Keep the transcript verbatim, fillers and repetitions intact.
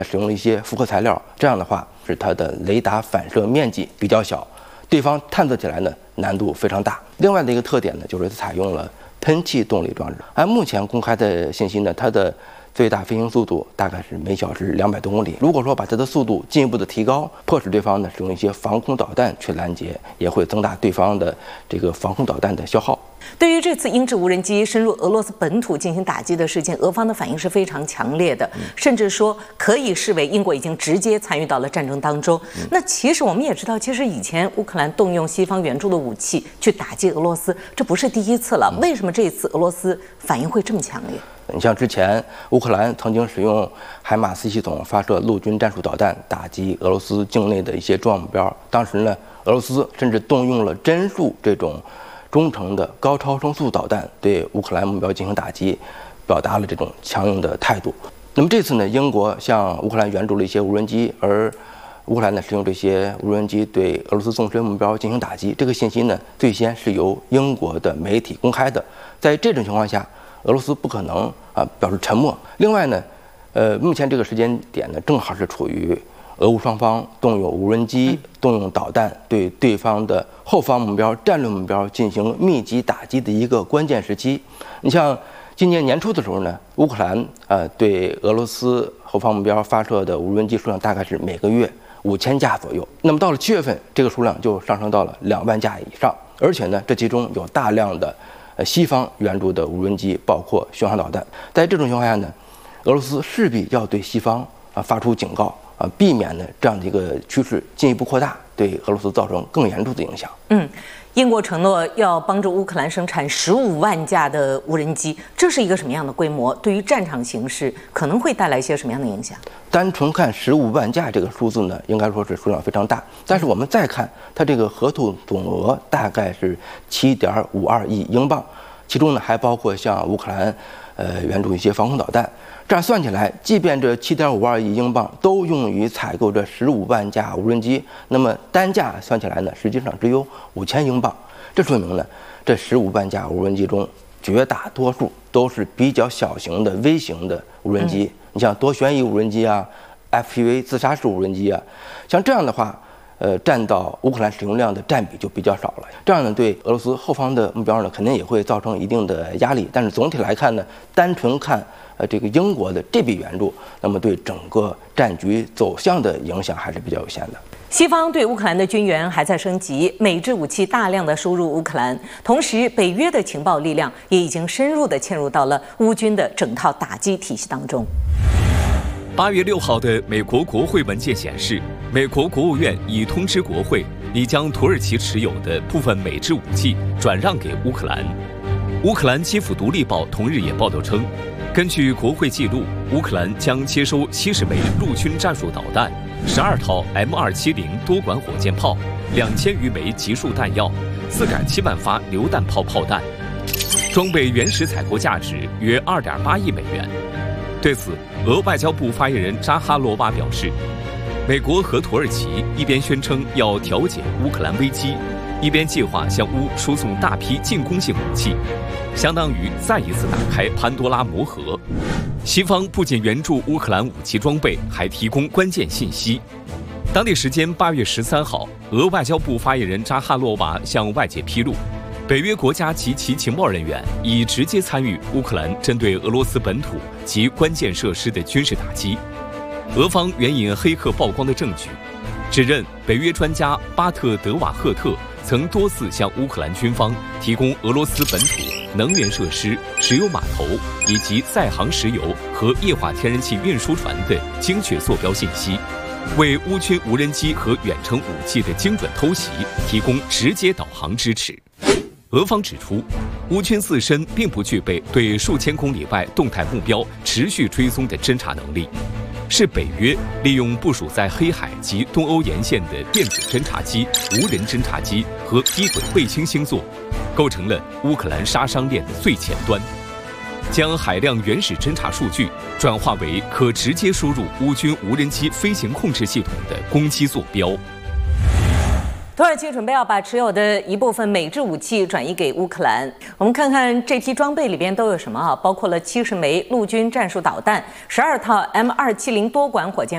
使用了一些复合材料，这样的话使它的雷达反射面积比较小，对方探测起来呢难度非常大。另外的一个特点呢，就是采用了喷气动力装置。按目前公开的信息呢，它的最大飞行速度大概是每小时两百多公里。如果说把它的速度进一步的提高，迫使对方呢使用一些防空导弹去拦截，也会增大对方的这个防空导弹的消耗。 对于这次鹰制无人机深入俄罗斯本土进行打击的事件，俄方的反应是非常强烈的，甚至说可以视为英国已经直接参与到了战争当中。那其实我们也知道，其实以前乌克兰动用西方援助的武器去打击俄罗斯，这不是第一次了。为什么这一次俄罗斯反应会这么强烈？ 你像之前乌克兰曾经使用海马斯系统发射陆军战术导弹打击俄罗斯境内的一些重要目标，当时呢，俄罗斯甚至动用了帧数这种中程的高超声速导弹对乌克兰目标进行打击，表达了这种强硬的态度。那么这次呢，英国向乌克兰援助了一些无人机，而乌克兰呢使用这些无人机对俄罗斯纵深目标进行打击。这个信息呢，最先是由英国的媒体公开的。在这种情况下，俄罗斯不可能啊表示沉默。另外呢，呃，目前这个时间点呢，正好是处于俄乌双方动用无人机、动用导弹对对方的后方目标、战略目标进行密集打击的一个关键时期。你像今年年初的时候呢，乌克兰呃对俄罗斯后方目标发射的无人机数量大概是每个月五千架左右。那么到了七月份，这个数量就上升到了两万架以上，而且呢，这其中有大量的呃西方援助的无人机，包括巡航导弹。在这种情况下呢，俄罗斯势必要对西方啊发出警告。啊，避免呢这样的一个趋势进一步扩大，对俄罗斯造成更严重的影响。 嗯，英国承诺要帮助乌克兰生产十五万架的无人机，这是一个什么样的规模？对于战场形势可能会带来一些什么样的影响？ 单纯看十五万架这个数字呢，应该说是数量非常大。但是我们再看它这个合同总额大概是七点五二亿英镑，其中呢还包括向乌克兰呃援助一些防空导弹。这样算起来，即便这七点五二亿英镑都用于采购这十五万架无人机，那么单价算起来呢，实际上只有五千英镑。这说明呢，这十五万架无人机中，绝大多数都是比较小型的微型的无人机。嗯、你像多旋翼无人机啊、F P V 自杀式无人机啊，像这样的话，呃，占到乌克兰使用量的占比就比较少了。这样呢，对俄罗斯后方的目标呢，肯定也会造成一定的压力。但是总体来看呢，单纯看。呃，这个英国的这笔援助，那么对整个战局走向的影响还是比较有限的。 西方对乌克兰的军援还在升级，美制武器大量的输入乌克兰，同时北约的情报力量也已经深入的嵌入到了乌军的整套打击体系当中。 八月六号的美国国会文件显示，美国国务院已通知国会，拟将土耳其持有的部分美制武器转让给乌克兰。乌克兰基辅独立报同日也报道称，根据国会记录，乌克兰将接收七十枚陆军战术导弹、十二套 M 二七零多管火箭炮、两千余枚集束弹药、四点七万发榴弹炮炮弹，装备原始采购价值约二点八亿美元。对此，俄外交部发言人扎哈罗娃表示，美国和土耳其一边宣称要调解乌克兰危机，一边计划向乌输送大批进攻性武器，相当于再一次打开潘多拉魔盒。西方不仅援助乌克兰武器装备，还提供关键信息。当地时间八月十三号，俄外交部发言人扎哈罗娃向外界披露，北约国家及其情报人员已直接参与乌克兰针对俄罗斯本土及关键设施的军事打击。俄方援引黑客曝光的证据，指认北约专家巴特德瓦赫特曾多次向乌克兰军方提供俄罗斯本土能源设施、石油码头以及在航石油和液化天然气运输船的精确坐标信息，为乌军无人机和远程武器的精准偷袭提供直接导航支持。俄方指出，乌军自身并不具备对数千公里外动态目标持续追踪的侦察能力，是北约利用部署在黑海及东欧沿线的电子侦察机、无人侦察机和低轨卫星星座，构成了乌克兰杀伤链的最前端，将海量原始侦察数据转化为可直接输入乌军无人机飞行控制系统的攻击坐标。 土耳其准备要把持有的一部分美制武器转移给乌克兰。我们看看这批装备里边都有什么啊？包括了七十枚陆军战术导弹、十二套 M 二七零多管火箭。